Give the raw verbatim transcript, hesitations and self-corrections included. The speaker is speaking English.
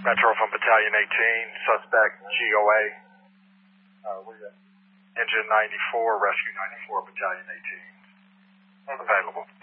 Metro from Battalion eighteen, suspect G O A. Uh, we got Engine ninety-four, Rescue ninety-four, Battalion eighteen. Available.